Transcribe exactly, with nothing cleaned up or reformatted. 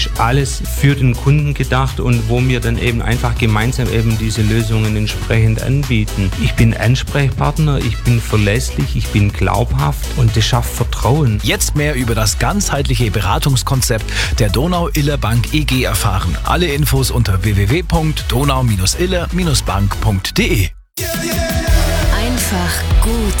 ist alles für den Kunden gedacht und wo wir dann eben einfach gemeinsam eben diese Lösungen entsprechend anbieten. Ich bin Ansprechpartner, ich bin verlässlich, ich bin glaubhaft und das schafft Vertrauen. Jetzt mehr über das ganzheitliche Beratungskonzept der Donau-Iller Bank E G erfahren. Alle Infos unter w w w punkt donau Bindestrich iller Bindestrich bank punkt de. Einfach gut